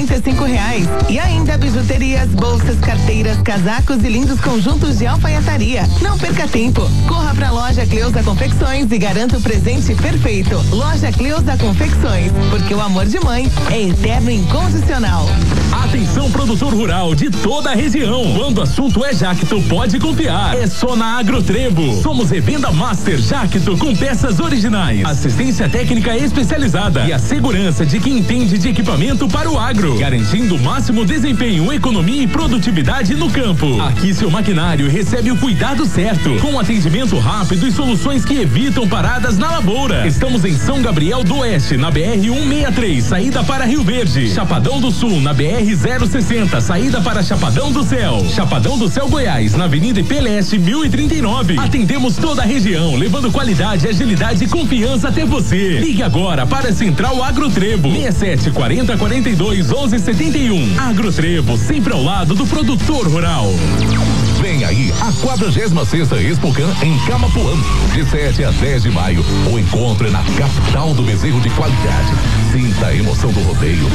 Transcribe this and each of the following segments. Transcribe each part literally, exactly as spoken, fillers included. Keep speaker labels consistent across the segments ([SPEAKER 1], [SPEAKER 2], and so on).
[SPEAKER 1] noventa e cinco reais. E ainda bijuterias, bolsas, carteiras, casacos e lindos conjuntos de alfaiataria. Não perca tempo. Corra pra loja Cleusa Confecções e garanta o presente perfeito. Loja Cleusa Confecções, porque o amor de mãe é eterno e incondicional.
[SPEAKER 2] Atenção, produtor rural de toda a região. Quando o assunto é Jacto, pode confiar. É só na Agrotrebo. Somos revenda Master Jacto com peças originais, assistência técnica especializada e a segurança de quem entende de equipamento para o agro, garantindo o máximo desempenho, economia e produtividade no campo. Aqui seu maquinário recebe o cuidado certo, com atendimento rápido e soluções que evitam paradas na lavoura. Estamos em São Gabriel do Oeste, na B R cento e sessenta e três, saída para Rio Verde. Chapadão do Sul, na B R zero sessenta, saída para Chapadão do Céu. Chapadão do Céu, Goiás, na Avenida I P L S mil e trinta e nove. Atendemos toda a região, levando qualidade, agilidade e confiança até você. Ligue agora para a Central Agrotrebo, seis sete quatro zero quatro dois um um sete um. Agrotrebo, sempre ao lado do produtor rural.
[SPEAKER 3] Vem aí a quadragésima sexta Expocan em Camapuã, de sete a dez de maio. O encontro é na capital do bezerro de qualidade. Sinta a emoção do rodeio,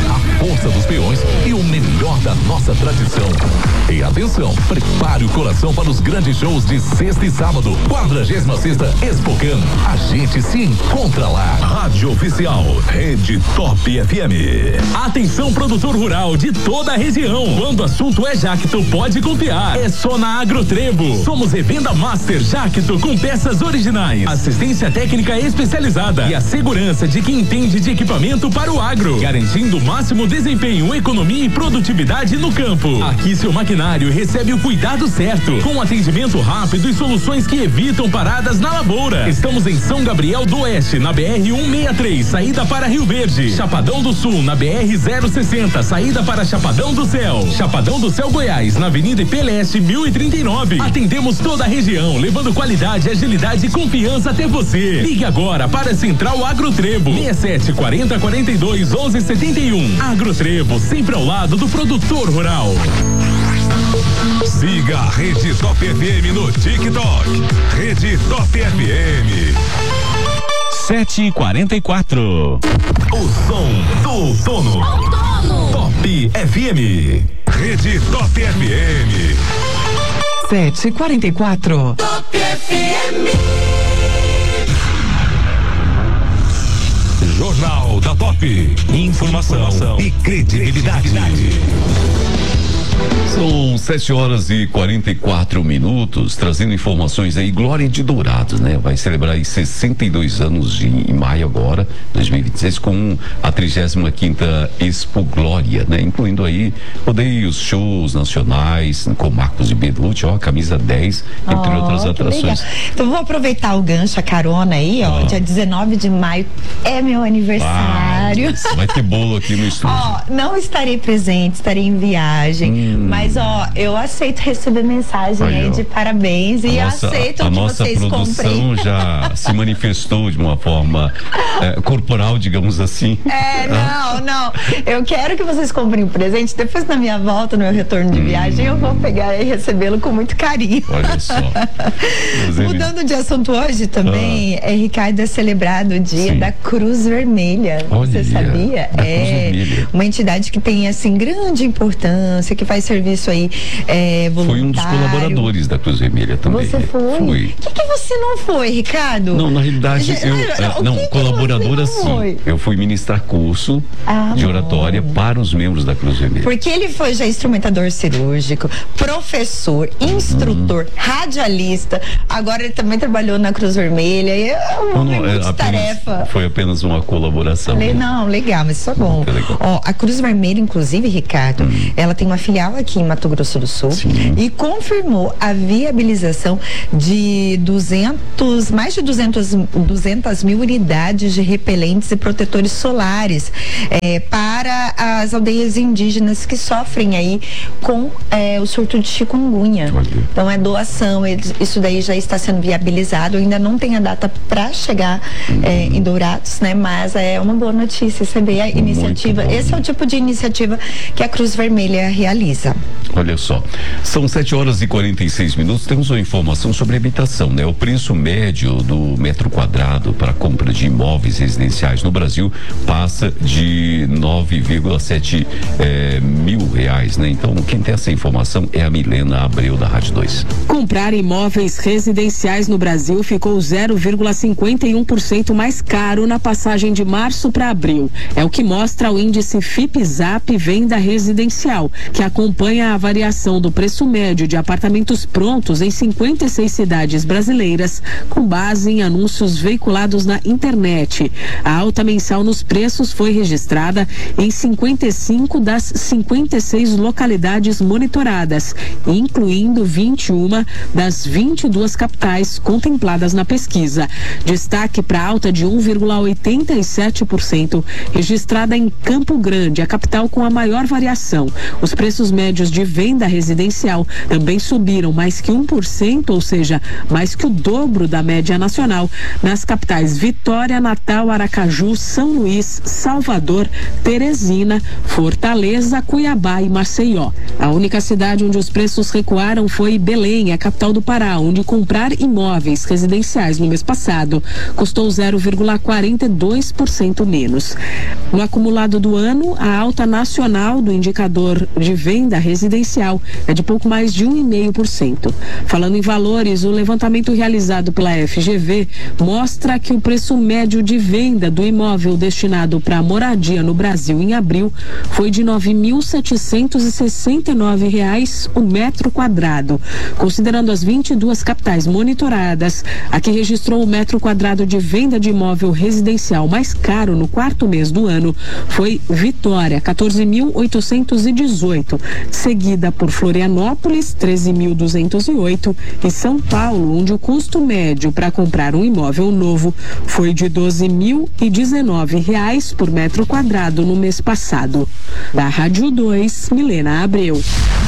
[SPEAKER 3] a força dos peões e o melhor da nossa tradição. E atenção, prepare o coração para os grandes shows de sexta e sábado. quadragésima sexta Expocan. A gente se encontra lá.
[SPEAKER 2] Rádio Oficial, Rede Top F M. Atenção, produtor rural de toda a região. Quando o assunto é Jacto, pode confiar. É só na Agrotrebo. Somos revenda Master Jacto com peças originais, assistência técnica especializada e a segurança de quem entende de equipamento para o agro, garantindo o máximo desempenho, economia e produtividade no campo. Aqui seu maquinário recebe o cuidado certo, com atendimento rápido e soluções que evitam paradas na lavoura. Estamos em São Gabriel do Oeste, na B R cento e sessenta e três, saída para Rio Verde. Chapadão do Sul, na B R zero sessenta, saída para Chapadão do Céu. Chapadão do Céu, Goiás, na Avenida I P L S mil e trinta e nove. Atendemos toda a região, levando qualidade, agilidade e confiança até você. Ligue agora para a Central Agrotrebo, seis sete quatro zero quatro dois um um sete um. Agrotrebo, sempre ao lado do produtor rural.
[SPEAKER 4] Siga a Rede Top F M no TikTok. Rede Top F M.
[SPEAKER 2] sete e quarenta e quatro. O som do outono. Outono. Top F M.
[SPEAKER 4] Rede Top F M.
[SPEAKER 1] sete e quarenta e quatro.
[SPEAKER 5] Top F M.
[SPEAKER 4] Jornal da Top. Informação, Informação e credibilidade. credibilidade.
[SPEAKER 6] São sete horas e quarenta e quatro minutos, trazendo informações aí. Glória de Dourados, né? Vai celebrar aí sessenta e dois anos de, em maio agora, dois mil e vinte e seis, com a trigésima quinta Expo Glória, né? Incluindo aí rodeios, shows nacionais, com Marcos de Belucci, ó, camisa dez, entre oh, outras atrações.
[SPEAKER 7] Legal. Então vou aproveitar o gancho, a carona aí, ó, ah. dia dezenove de maio é meu aniversário.
[SPEAKER 6] Ah, vai ter bolo aqui no estúdio.
[SPEAKER 7] Ó, não estarei presente, estarei em viagem. Hum. Mas, ó, eu aceito receber mensagem aí, aí de parabéns e
[SPEAKER 6] nossa,
[SPEAKER 7] aceito
[SPEAKER 6] a
[SPEAKER 7] que
[SPEAKER 6] nossa
[SPEAKER 7] vocês
[SPEAKER 6] produção
[SPEAKER 7] comprem.
[SPEAKER 6] Já se manifestou de uma forma é, corporal, digamos assim.
[SPEAKER 7] É, não, não. Eu quero que vocês comprem o presente. Depois, na minha volta, no meu retorno de hum. viagem, eu vou pegar e recebê-lo com muito carinho.
[SPEAKER 6] Olha só.
[SPEAKER 7] Mudando de assunto hoje também, ah. é, Ricardo, é celebrado o dia Sim. da Cruz Vermelha. Olha, você sabia? É uma entidade que tem, assim, grande importância, que faz serviço aí é, voluntário.
[SPEAKER 6] Foi um dos colaboradores da Cruz Vermelha também.
[SPEAKER 7] Você foi?
[SPEAKER 6] Fui.
[SPEAKER 7] O que, que você não foi, Ricardo?
[SPEAKER 6] Não, na realidade, eu,
[SPEAKER 7] não,
[SPEAKER 6] não,
[SPEAKER 7] que
[SPEAKER 6] colaboradora
[SPEAKER 7] que
[SPEAKER 6] sim. Eu fui ministrar curso ah, de oratória bom. para os membros da Cruz Vermelha.
[SPEAKER 7] Porque ele foi já instrumentador cirúrgico, professor, instrutor, hum. radialista, agora ele também trabalhou na Cruz Vermelha, e é uma não, não, é tarefa.
[SPEAKER 6] Foi apenas uma colaboração.
[SPEAKER 7] Falei, não, legal, mas isso é bom. Ó, a Cruz Vermelha, inclusive, Ricardo, hum. ela tem uma filial aqui em Mato Grosso do Sul Sim. e confirmou a viabilização de duzentos, mais de duzentos, duzentas mil unidades de repelentes e protetores solares é, para as aldeias indígenas que sofrem aí com é, o surto de chikungunya. Olha. Então é doação, isso daí já está sendo viabilizado, ainda não tem a data para chegar hum. é, em Dourados, né? Mas é uma boa notícia saber a iniciativa. Esse é o tipo de iniciativa que a Cruz Vermelha realiza.
[SPEAKER 6] Olha só, são sete horas e quarenta e seis minutos, temos uma informação sobre habitação, né? O preço médio do metro quadrado para compra de imóveis residenciais no Brasil passa de nove vírgula sete eh, mil reais, né? Então, quem tem essa informação é a Milena Abreu, da Rádio dois.
[SPEAKER 5] Comprar imóveis residenciais no Brasil ficou zero vírgula cinquenta e um por cento mais caro na passagem de março para abril. É o que mostra o índice Fipzap Venda Residencial, que acompanha a variação do preço médio de apartamentos prontos em cinquenta e seis cidades brasileiras, com base em anúncios veiculados na internet. A alta mensal nos preços foi registrada em cinquenta e cinco das cinquenta e seis localidades monitoradas, incluindo vinte e uma das vinte e duas capitais contempladas na pesquisa. Destaque para a alta de um vírgula oitenta e sete por cento registrada em Campo Grande, a capital com a maior variação. Os preços médios de venda residencial também subiram mais que um por cento, ou seja, mais que o dobro da média nacional, nas capitais Vitória, Natal, Aracaju, São Luís, Salvador, Teresina, Fortaleza, Cuiabá e Maceió. A única cidade onde os preços recuaram foi Belém, a capital do Pará, onde comprar imóveis residenciais no mês passado custou zero vírgula quarenta e dois por cento menos. No acumulado do ano, a alta nacional do indicador de venda residencial é de pouco mais de um vírgula cinco por cento. Falando em valores, o levantamento realizado pela F G V mostra que o preço médio de venda do imóvel destinado para moradia no Brasil em abril foi de nove mil setecentos e sessenta e nove reais o metro quadrado. Considerando as vinte e duas capitais monitoradas, a que registrou o metro quadrado de venda de imóvel residencial mais caro no quarto mês do ano foi Vitória, quatorze mil oitocentos e dezoito, seguida por Florianópolis, treze mil duzentos e oito, e São Paulo, onde o custo médio para comprar um imóvel novo foi de doze mil e dezenove reais por metro quadrado no mês passado. Da Rádio dois, Milena Abreu.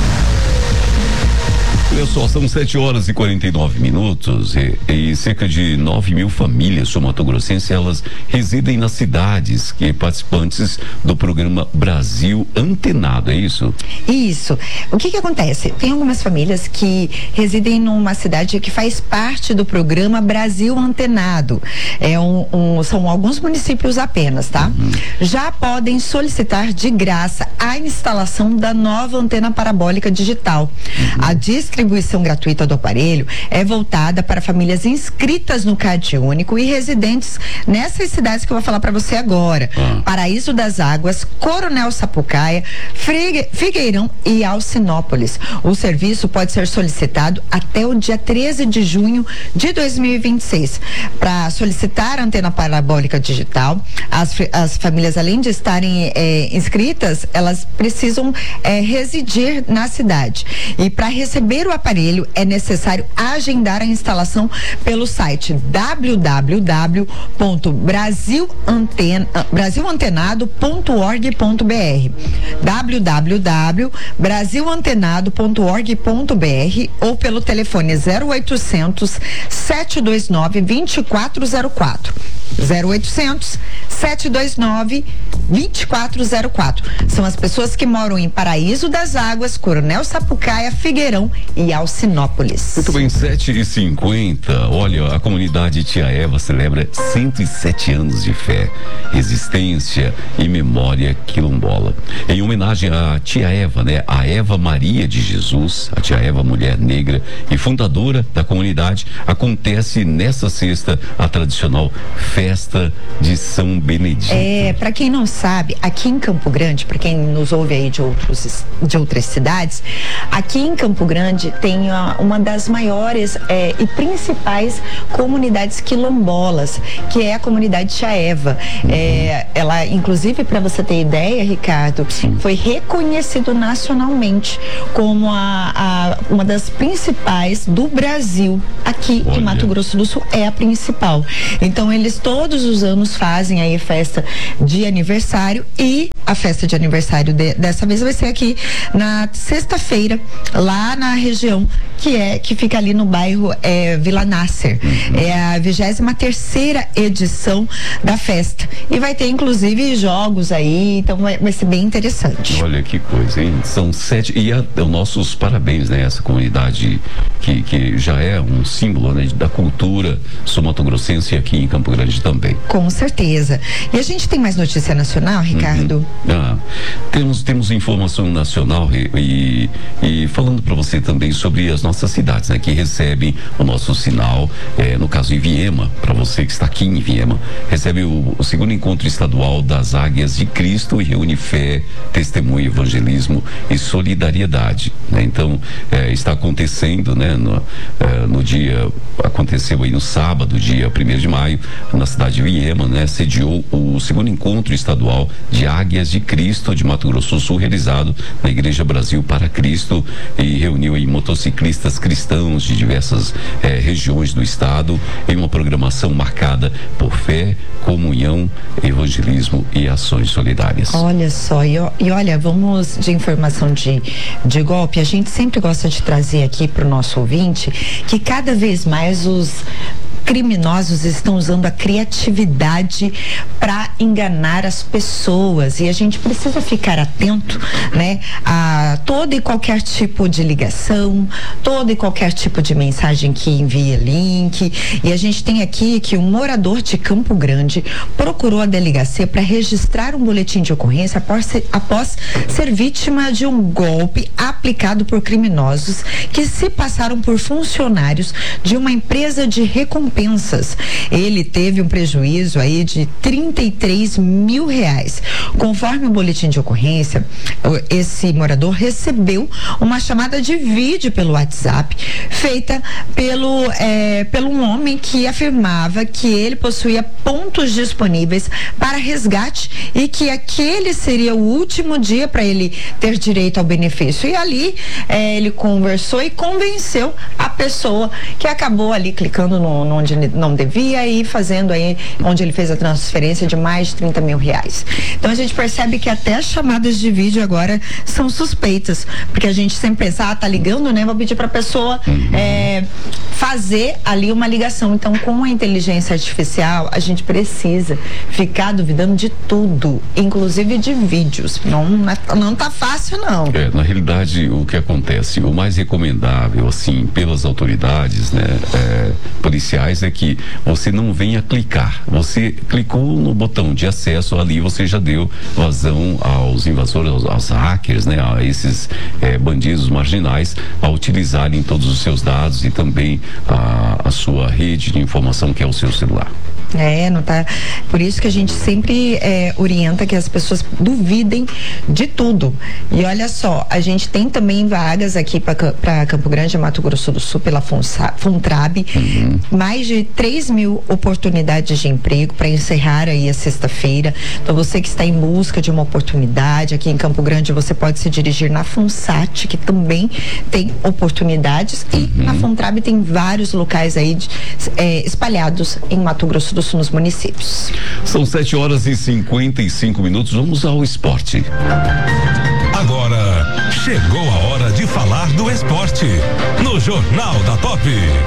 [SPEAKER 6] Olha só, são sete horas e quarenta e nove minutos e, e cerca de nove mil famílias sul-mato-grossenses, elas residem nas cidades que participantes do programa Brasil Antenado, é isso?
[SPEAKER 7] Isso. O que que acontece? Tem algumas famílias que residem numa cidade que faz parte do programa Brasil Antenado. É um, um, são alguns municípios apenas, tá? Uhum. Já podem solicitar de graça a instalação da nova antena parabólica digital. Uhum. A distribuição distribuição gratuita do aparelho é voltada para famílias inscritas no Cade Único e residentes nessas cidades que eu vou falar para você agora. Ah. Paraíso das Águas, Coronel Sapucaia, Frigue, Figueirão e Alcinópolis. O serviço pode ser solicitado até o dia treze de junho de dois mil e vinte e seis. Para solicitar a antena parabólica digital, as, as famílias, além de estarem é, inscritas, elas precisam é, residir na cidade. E para receber o aparelho é necessário agendar a instalação pelo site w w w ponto brasil antenado ponto org ponto b r w w w ponto brasil antenado ponto org ponto b r ou pelo telefone zero oitocentos, sete dois nove, dois quatro zero quatro. zero oitocentos, sete dois nove, dois quatro zero quatro. São as pessoas que moram em Paraíso das Águas, Coronel Sapucaia, Figueirão e Alcinópolis.
[SPEAKER 6] Muito bem, sete e cinquenta. Olha, a comunidade Tia Eva celebra cento e sete anos de fé, resistência e memória quilombola. Em homenagem à Tia Eva, né? A Eva Maria de Jesus, a Tia Eva, mulher negra e fundadora da comunidade, acontece nessa sexta a tradicional festa de São Benedito.
[SPEAKER 7] É, para quem não sabe, aqui em Campo Grande, para quem nos ouve aí de outros de outras cidades, aqui em Campo Grande tem a, uma das maiores é, e principais comunidades quilombolas, que é a comunidade Tia Eva. Uhum. É, ela, inclusive, para você ter ideia, Ricardo, sim, foi reconhecido nacionalmente como a, a, uma das principais do Brasil. Aqui Olha. em Mato Grosso do Sul é a principal. Então eles todos os anos fazem aí festa de aniversário, e a festa de aniversário de, dessa vez vai ser aqui na sexta-feira, lá na região que é que fica ali no bairro é, Vila Nasser. Uhum. É a vigésima terceira edição da festa e vai ter inclusive jogos aí, então vai, vai ser bem interessante.
[SPEAKER 6] Olha que coisa, hein? São sete e a, os nossos parabéns, né? Essa comunidade que, que já é um símbolo, né, da cultura sul-mato-grossense aqui em Campo Grande. também.
[SPEAKER 7] Com certeza. E a gente tem mais notícia nacional, Ricardo?
[SPEAKER 6] Uhum. Ah, temos, temos informação nacional e, e falando para você também sobre as nossas cidades, né? Que recebem o nosso sinal, eh, no caso em Viema, para você que está aqui em Viema, recebe o, o segundo encontro estadual das Águias de Cristo e reúne fé, testemunho, evangelismo e solidariedade, né? Então, eh, está acontecendo, né? No, eh, no dia, aconteceu aí no sábado, dia primeiro de maio, na cidade de Viema, né? Sediou o segundo encontro estadual de Águias de Cristo de Mato Grosso do Sul, realizado na Igreja Brasil para Cristo, e reuniu aí motociclistas cristãos de diversas eh, regiões do estado em uma programação marcada por fé, comunhão, evangelismo e ações solidárias.
[SPEAKER 7] Olha só, e, e olha, vamos de informação de, de golpe, a gente sempre gosta de trazer aqui para o nosso ouvinte que cada vez mais os criminosos estão usando a criatividade para enganar as pessoas, e a gente precisa ficar atento, né, a todo e qualquer tipo de ligação, todo e qualquer tipo de mensagem que envia link. E a gente tem aqui que um morador de Campo Grande procurou a delegacia para registrar um boletim de ocorrência após ser, após ser vítima de um golpe aplicado por criminosos que se passaram por funcionários de uma empresa de recompensas. Ele teve um prejuízo aí de trinta e três mil reais. Conforme o boletim de ocorrência, esse morador recebeu uma chamada de vídeo pelo WhatsApp feita pelo, é, pelo um homem que afirmava que ele possuía pontos disponíveis para resgate e que aquele seria o último dia para ele ter direito ao benefício. E ali é, ele conversou e convenceu a pessoa, que acabou ali clicando no, no onde ele não devia e fazendo aí, onde ele fez a transferência de mais de trinta mil reais. Então a gente percebe que até as chamadas de vídeo agora são suspeitas, porque a gente sempre pensa, ah, tá ligando, né? Vou pedir pra pessoa é, fazer ali uma ligação. Então, com a inteligência artificial, a gente precisa ficar duvidando de tudo, inclusive de vídeos. Não, não tá fácil, não.
[SPEAKER 6] É, na realidade, o que acontece, o mais recomendável, assim, pelas autoridades, né, é, policiais, é que você não venha clicar. Você clicou no botão de acesso, ali você já deu vazão aos invasores, aos, aos hackers, né, a esses é, bandidos marginais, a utilizarem todos os seus dados e também a, a sua rede de informação, que é o seu celular.
[SPEAKER 7] É, não tá. Por isso que a gente sempre é, orienta que as pessoas duvidem de tudo. E olha só, a gente tem também vagas aqui para Campo Grande, Mato Grosso do Sul, pela Funtrab, uhum. mais de três mil oportunidades de emprego para encerrar aí a sexta-feira. Então, você que está em busca de uma oportunidade aqui em Campo Grande, você pode se dirigir na Funsat, que também tem oportunidades, e uhum. na Funtrab tem vários locais aí de, é, espalhados em Mato Grosso do Sul, nos municípios.
[SPEAKER 6] São sete horas e cinquenta e cinco minutos. Vamos ao esporte.
[SPEAKER 4] Agora chegou a hora de falar do esporte no Jornal da Top.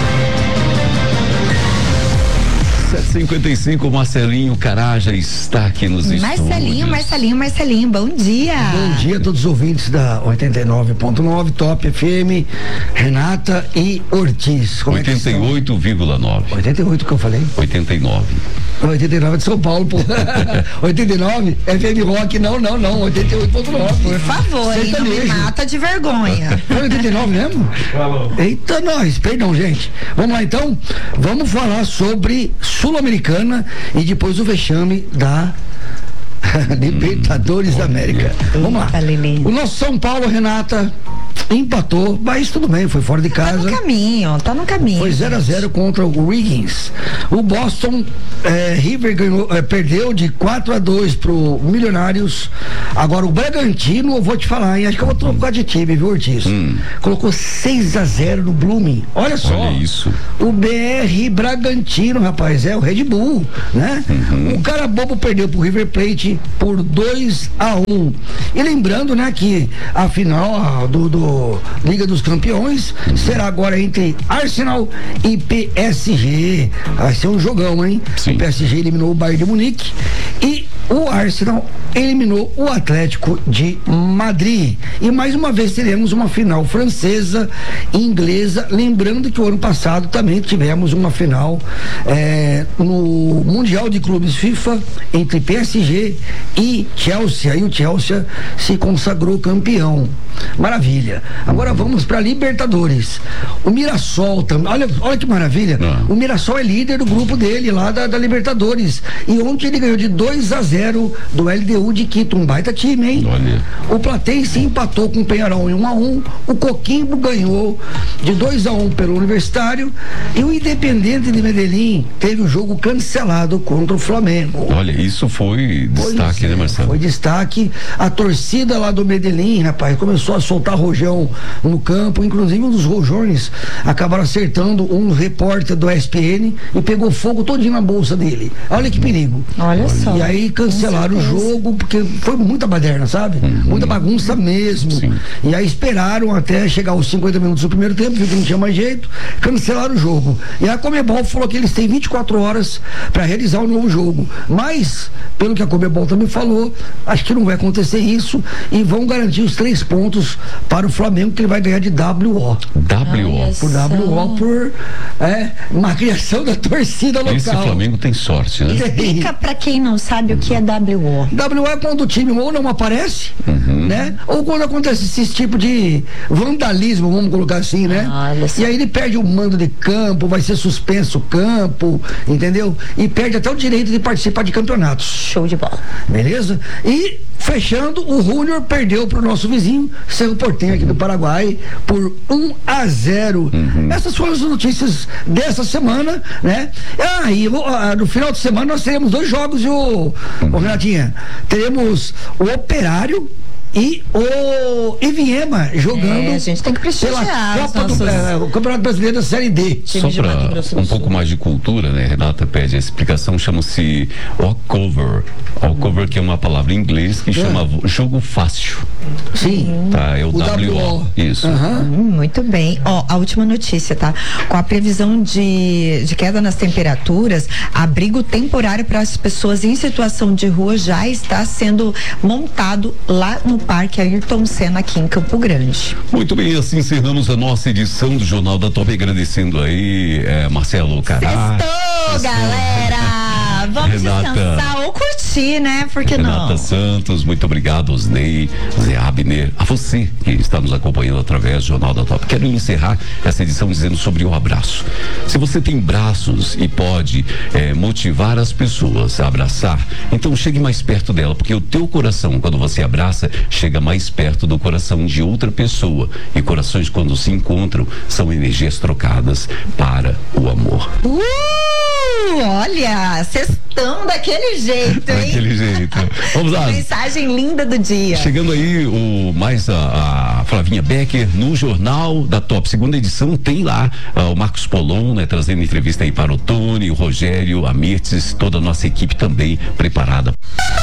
[SPEAKER 6] sete e cinquenta e cinco, Marcelinho Caraja está aqui nos estúdios.
[SPEAKER 7] Marcelinho, Marcelinho, Marcelinho, bom dia.
[SPEAKER 8] Bom dia a todos os ouvintes da oitenta e nove ponto nove, Top F M, Renata e Ortiz. Como
[SPEAKER 6] oitenta e oito vírgula nove.
[SPEAKER 8] oitenta e oito que eu falei?
[SPEAKER 6] oitenta e nove.
[SPEAKER 8] oitenta e nove é de São Paulo, pô. oitenta e nove, F M Rock, não, não, não, oitenta e oito ponto nove.
[SPEAKER 7] Por favor, hein, não me mata de vergonha.
[SPEAKER 8] Foi oitenta e nove mesmo? Falou. Eita, nós, perdão, gente. Vamos lá então, vamos falar sobre Sul-Americana e depois o vexame da Libertadores hum, da América. Eita, vamos lá. Lili. O nosso São Paulo, Renata, empatou, mas tudo bem, foi fora de casa.
[SPEAKER 7] Tá no caminho, tá no caminho.
[SPEAKER 8] Foi zero a zero contra o Wiggins. O Boston eh, River ganhou, eh, perdeu de quatro a dois pro Milionários. Agora o Bragantino, eu vou te falar, hein? Acho que eu vou trocar de time, viu, Ortiz? Hum. Colocou seis a zero no Blooming. Olha só.
[SPEAKER 6] Olha isso.
[SPEAKER 8] O B R Bragantino, rapaz, é o Red Bull, né? Uhum. O cara bobo perdeu pro River Plate por dois a um. E lembrando, né, que a final do, do Liga dos Campeões será agora entre Arsenal e P S G. Vai ser um jogão, hein? Sim. O P S G eliminou o Bayern de Munique e o o Arsenal eliminou o Atlético de Madrid. E mais uma vez teremos uma final francesa e inglesa. Lembrando que o ano passado também tivemos uma final é, no Mundial de Clubes FIFA entre P S G e Chelsea. E o Chelsea se consagrou campeão. Maravilha. Agora vamos para Libertadores. O Mirassol também. Olha, olha que maravilha. Não. O Mirassol é líder do grupo dele lá da, da Libertadores. E ontem ele ganhou de dois a zero do L D U de Quito. Um baita time, hein?
[SPEAKER 6] Olha.
[SPEAKER 8] O Platense empatou com o Penharol em um a um. O Coquimbo ganhou de dois a um pelo Universitário. E o Independente de Medellín teve o jogo cancelado contra o Flamengo.
[SPEAKER 6] Olha, isso foi destaque, foi, né, Marcelo?
[SPEAKER 8] Foi destaque. A torcida lá do Medellín, rapaz, começou a soltar rojão no campo. Inclusive um dos rojões acabaram acertando um repórter do E S P N e pegou fogo todinho na bolsa dele. Olha que perigo.
[SPEAKER 7] Olha só.
[SPEAKER 8] E aí cancelaram o jogo porque foi muita baderna, sabe? Uhum. Muita bagunça mesmo. Sim. E aí esperaram até chegar aos cinquenta minutos do primeiro tempo, viu que não tinha mais jeito, cancelaram o jogo. E a Conmebol falou que eles têm vinte e quatro horas para realizar o novo jogo. Mas, pelo que a Conmebol também falou, acho que não vai acontecer isso e vão garantir os três pontos para o Flamengo, que ele vai ganhar de W O.
[SPEAKER 6] W O.
[SPEAKER 8] Por W O, por é, uma criação da torcida local.
[SPEAKER 6] Esse Flamengo tem sorte, né?
[SPEAKER 7] Explica pra quem não sabe o que é W O.
[SPEAKER 8] W O é quando o time ou não aparece, uhum. né? Ou quando acontece esse tipo de vandalismo, vamos colocar assim, né? Ah, e aí ele perde o mando de campo, vai ser suspenso o campo, entendeu? E perde até o direito de participar de campeonatos.
[SPEAKER 7] Show de bola.
[SPEAKER 8] Beleza? E fechando, o Júnior perdeu pro nosso vizinho, Cerro Porteño aqui do Paraguai, por um a zero. Uhum. Essas foram as notícias dessa semana, né? Ah, e no final de semana nós teremos dois jogos, e o, uhum. o Renatinha, teremos o Operário e o Iviema jogando.
[SPEAKER 7] É, a gente tem que prestigiar
[SPEAKER 8] pela Copa
[SPEAKER 7] nossos...
[SPEAKER 8] do é, o Campeonato Brasileiro da Série D.
[SPEAKER 6] Só para um pouco mais de cultura, né? Renata pede a explicação, chama-se walkover. Walkover, que é uma palavra em inglês que é. chama jogo fácil.
[SPEAKER 8] Sim.
[SPEAKER 6] Tá, é o, o W O. W O. Isso.
[SPEAKER 7] Uhum. Hum, muito bem. Ó, a última notícia, tá? Com a previsão de, de queda nas temperaturas, abrigo temporário para as pessoas em situação de rua já está sendo montado lá no Parque Ayrton Senna, aqui em Campo Grande.
[SPEAKER 6] Muito bem, assim encerramos a nossa edição do Jornal da Top, agradecendo aí é, Marcelo Cará.
[SPEAKER 7] Sextou, galera! Vamos
[SPEAKER 6] Renata,
[SPEAKER 7] descansar ou curtir, né? Por que
[SPEAKER 6] Renata
[SPEAKER 7] não?
[SPEAKER 6] Renata Santos, muito obrigado, Osnei, Zé Abner, a você que está nos acompanhando através do Jornal da Top. Quero encerrar essa edição dizendo sobre o abraço. Se você tem braços e pode é, motivar as pessoas a abraçar, então chegue mais perto dela, porque o teu coração, quando você abraça, chega mais perto do coração de outra pessoa. E corações, quando se encontram, são energias trocadas para o amor.
[SPEAKER 7] Uh, olha, cestão daquele jeito, hein?
[SPEAKER 6] Daquele jeito. Vamos lá.
[SPEAKER 7] Mensagem linda do dia.
[SPEAKER 6] Chegando aí o mais a, a Flavinha Becker no Jornal da Top, segunda edição, tem lá uh, o Marcos Polon, né, trazendo entrevista aí para o Tony, o Rogério, a Mirtes, toda a nossa equipe também preparada.